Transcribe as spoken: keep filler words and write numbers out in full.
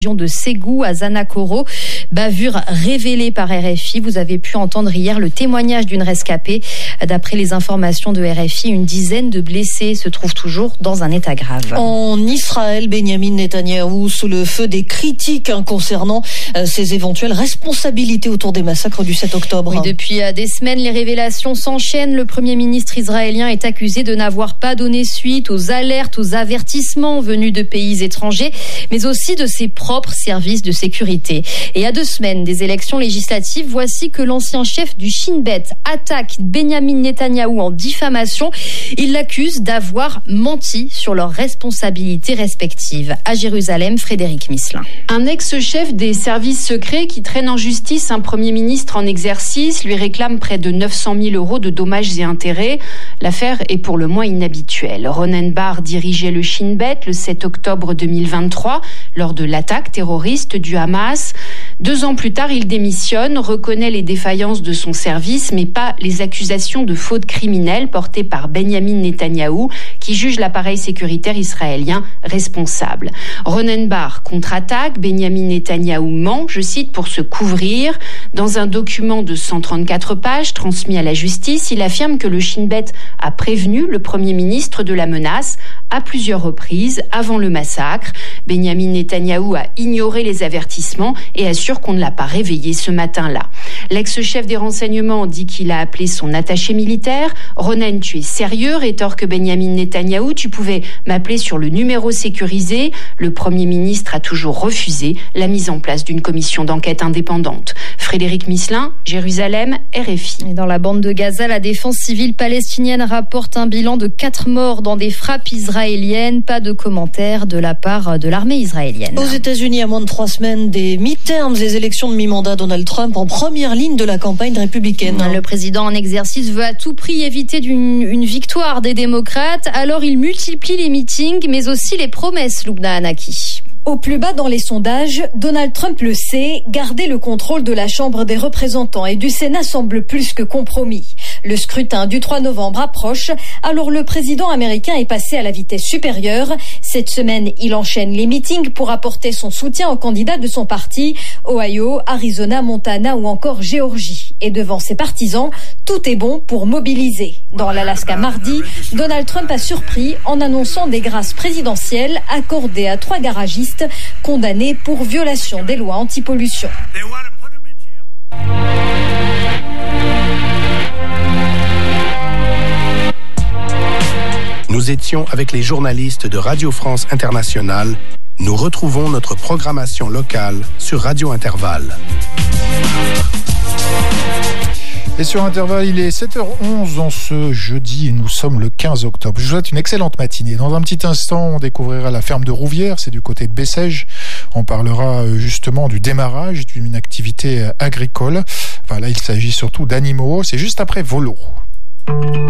de Ségou à Zanakoro. Bavure révélée par R F I. Vous avez pu entendre hier le témoignage d'une rescapée. D'après les informations de R F I, une dizaine de blessés se trouvent toujours dans un état grave. En Israël, Benyamin Netanyahou sous le feu des critiques hein, concernant euh, ses éventuelles responsabilités autour des massacres du sept octobre. Oui, depuis euh, des semaines, les révélations s'enchaînent. Le Premier ministre israélien est accusé de n'avoir pas donné suite aux alertes, aux avertissements venus de pays étrangers, mais aussi de ses propres propres services de sécurité. Et à deux semaines des élections législatives, voici que l'ancien chef du Shin Bet attaque Benyamin Netanyahou en diffamation. Il l'accuse d'avoir menti sur leurs responsabilités respectives. À Jérusalem, Frédéric Misselin. Un ex-chef des services secrets qui traîne en justice un premier ministre en exercice lui réclame près de neuf cent mille euros de dommages et intérêts. L'affaire est pour le moins inhabituelle. Ronen Bar dirigeait le Shin Bet le sept octobre deux mille vingt-trois lors de l'attaque terroriste du Hamas. Deux ans plus tard, il démissionne, reconnaît les défaillances de son service, mais pas les accusations de faute criminelle portées par Benyamin Netanyahou, qui juge l'appareil sécuritaire israélien responsable. Ronen Bar contre-attaque, Benyamin Netanyahou ment, je cite, pour se couvrir. Dans un document de cent trente-quatre pages transmis à la justice, il affirme que le Shin Bet a prévenu le Premier ministre de la menace à plusieurs reprises avant le massacre. Benyamin Netanyahou a ignoré les avertissements et assure qu'on ne l'a pas réveillé ce matin-là. L'ex-chef des renseignements dit qu'il a appelé son attaché militaire. Ronen, tu es sérieux, rétorque Benyamin Netanyahou, tu pouvais m'appeler sur le numéro sécurisé. Le Premier ministre a toujours refusé la mise en place d'une commission d'enquête indépendante. Frédéric Misselin, Jérusalem, R F I. Et dans la bande de Gaza, la défense civile palestinienne rapporte un bilan de quatre morts dans des frappes israéliennes. Pas de commentaires de la part de l'armée israélienne. Aux États-Unis, à moins de trois semaines des midterms, les élections de mi-mandat, Donald Trump en première ligne de la campagne républicaine. Le président en exercice veut à tout prix éviter d'une, une victoire des démocrates. Alors il multiplie les meetings, mais aussi les promesses, Lubna Anaki. Au plus bas dans les sondages, Donald Trump le sait, garder le contrôle de la Chambre des représentants et du Sénat semble plus que compromis. Le scrutin du trois novembre approche, alors le président américain est passé à la vitesse supérieure. Cette semaine, il enchaîne les meetings pour apporter son soutien aux candidats de son parti, Ohio, Arizona, Montana ou encore Géorgie. Et devant ses partisans, tout est bon pour mobiliser. Dans l'Alaska mardi, Donald Trump a surpris en annonçant des grâces présidentielles accordées à trois garagistes condamnés pour violation des lois anti-pollution. Nous étions avec les journalistes de Radio France Internationale. Nous retrouvons notre programmation locale sur Radio Intervalle. Et sur Intervalle, il est sept heures onze en ce jeudi et nous sommes le quinze octobre. Je vous souhaite une excellente matinée. Dans un petit instant, on découvrira la ferme de Rouvière, c'est du côté de Bessèges. On parlera justement du démarrage d'une activité agricole. Enfin, là, il s'agit surtout d'animaux. C'est juste après Volo.